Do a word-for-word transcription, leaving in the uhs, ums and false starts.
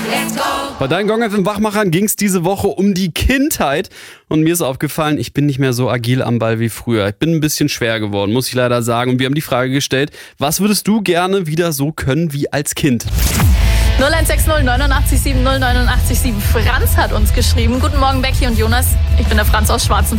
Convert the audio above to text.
Bei deinen Gong F M Wachmachern ging es diese Woche um die Kindheit. Und mir ist aufgefallen, ich bin nicht mehr so agil am Ball wie früher. Ich bin ein bisschen schwer geworden, muss ich leider sagen. Und wir haben die Frage gestellt, was würdest du gerne wieder so können wie als Kind? null eins sechs null neun acht sieben null neun acht sieben. Franz hat uns geschrieben. Guten Morgen, Becky und Jonas. Ich bin der Franz aus Schwarzen.